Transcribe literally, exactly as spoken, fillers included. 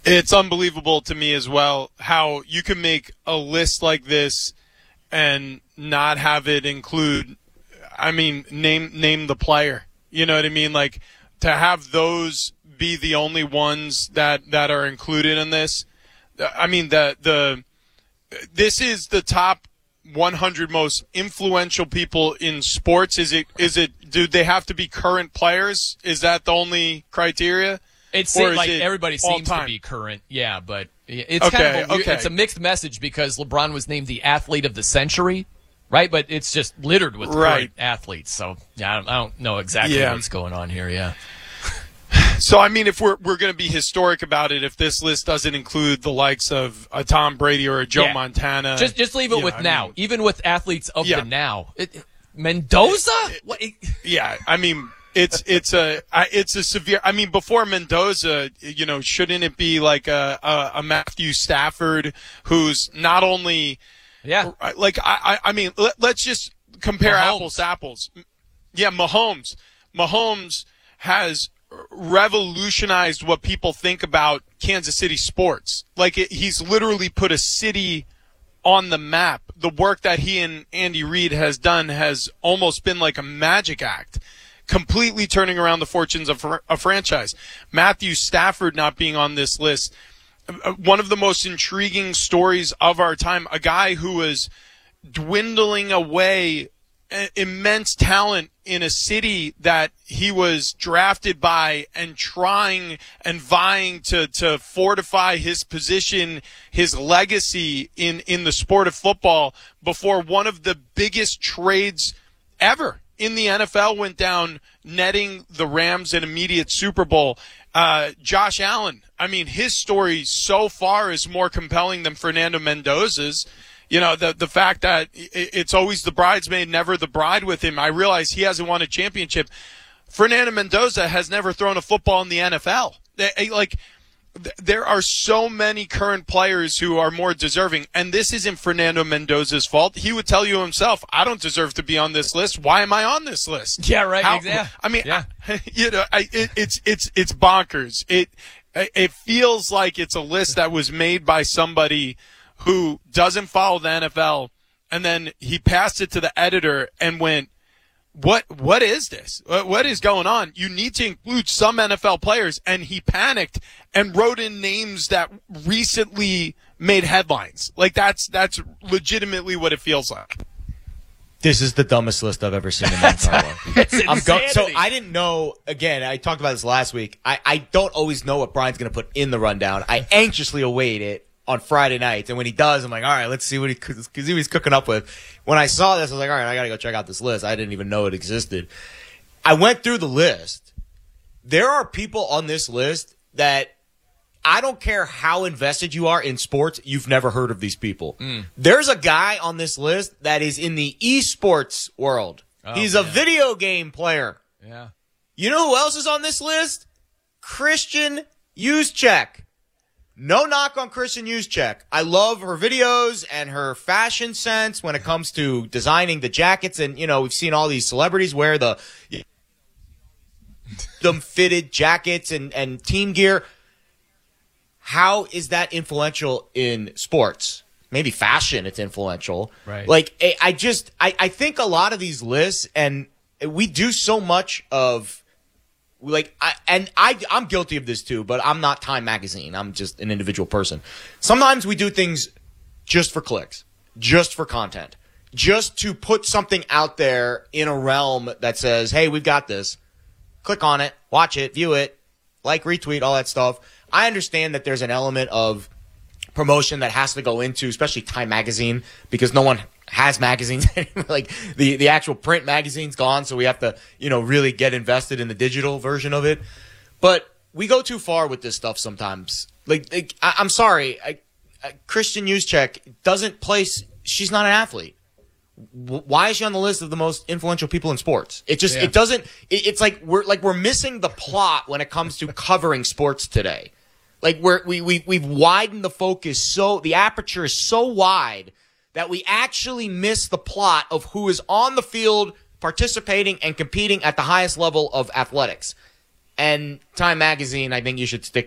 It's unbelievable to me as well how you can make a list like this and not have it include, I mean, name name the player. You know what I mean? Like, to have those be the only ones that, that are included in this. I mean, the the this is the top one hundred most influential people in sports. Is it? Is it? Do they have to be current players? Is that the only criteria? It seems like it everybody seems time? to be current. Yeah, but it's Okay, kind of a weird, okay. it's a mixed message because LeBron was named the athlete of the century, right? But it's just littered with Right. current athletes. So yeah, I don't, I don't know exactly Yeah. what's going on here. Yeah. So, I mean, if we're we're going to be historic about it, if this list doesn't include the likes of a Tom Brady or a Joe Yeah. Montana, Just just leave it yeah, with I now. mean, Even with athletes of Yeah. the now. It, it- Mendoza? What? yeah, I mean, it's it's a I- it's a severe. I mean, before Mendoza, you know, shouldn't it be like a a, a Matthew Stafford who's not only Yeah. like I I I mean, let, let's just compare Mahomes. apples to apples. Yeah, Mahomes. Mahomes has revolutionized what people think about Kansas City sports. Like, it, he's literally put a city on the map. The work that he and Andy Reid has done has almost been like a magic act, completely turning around the fortunes of a franchise. Matthew Stafford not being on this list, one of the most intriguing stories of our time, a guy who was dwindling away immense talent in a city that he was drafted by and trying and vying to, to fortify his position, his legacy in, in the sport of football before one of the biggest trades ever in the N F L went down, netting the Rams an immediate Super Bowl. Uh, Josh Allen, I mean, his story so far is more compelling than Fernando Mendoza's. You know, the the fact that it's always the bridesmaid, never the bride with him. I realize he hasn't won a championship. Fernando Mendoza has never thrown a football in the N F L. They, like, there are so many current players who are more deserving, and this isn't Fernando Mendoza's fault. He would tell you himself, I don't deserve to be on this list. Why am I on this list? Yeah, right. How, exactly. I mean, yeah. I, you know, I, it, it's it's it's bonkers. It it feels like it's a list that was made by somebody who doesn't follow the N F L, and then he passed it to the editor and went, What what is this? What is going on? You need to include some N F L players, and he panicked and wrote in names that recently made headlines. Like, that's that's legitimately what it feels like. This is the dumbest list I've ever seen in my entire life. It's I'm go- so insanity. I didn't know. Again, I talked about this last week. I, I don't always know what Brian's going to put in the rundown. I anxiously await it on Friday nights, and when he does, I'm like, all right, let's see what he because he was cooking up with. When I saw this, I was like, all right, I gotta go check out this list. I didn't even know it existed. I went through the list. There are people on this list that I don't care how invested you are in sports, you've never heard of these people. Mm. There's a guy on this list that is in the esports world. Oh, He's a man. video game player. Yeah. You know who else is on this list? Christian Juszczyk. No knock on Christian Juszczyk. I love her videos and her fashion sense when it comes to designing the jackets. And, you know, we've seen all these celebrities wear the them fitted jackets and, and team gear. How is that influential in sports? Maybe fashion, it's influential. Right. Like, I I just, I, I think a lot of these lists, and we do so much of, like, I, and I, I'm guilty of this too, but I'm not Time Magazine. I'm just an individual person. Sometimes we do things just for clicks, just for content, just to put something out there in a realm that says, hey, we've got this. Click on it, watch it, view it, like, retweet, all that stuff. I understand that there's an element of promotion that has to go into, especially Time Magazine, because no one has magazines anymore. Like, the, the actual print magazine's gone, so we have to, you know, really get invested in the digital version of it. But we go too far with this stuff sometimes. Like, like I, I'm sorry, I, I, Christian Juszczyk doesn't place. She's not an athlete. W- Why is she on the list of the most influential people in sports? It just, Yeah. it doesn't. It, it's like we're like we're missing the plot when it comes to covering sports today. Like, we're, we we we've widened the focus so the aperture is so wide that we actually miss the plot of who is on the field participating and competing at the highest level of athletics. And Time Magazine, I think you should stick